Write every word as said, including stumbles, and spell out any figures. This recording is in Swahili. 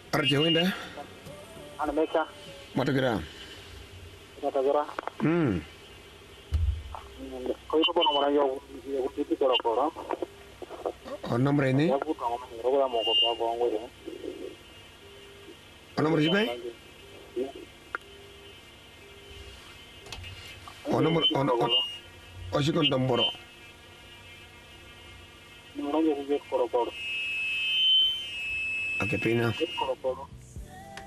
Arje wenda? Ana meka. Matagira. Matagira. Hmm. Koi ko bono mara yo yo titi koro koro. O nombre ni? Ya ku ko mo ro ga mo ko ko ngo ye. O nombre si bay? O nombre on on o si kon domboro. Mara yo ku koro koro. A qué pena. Koro koro.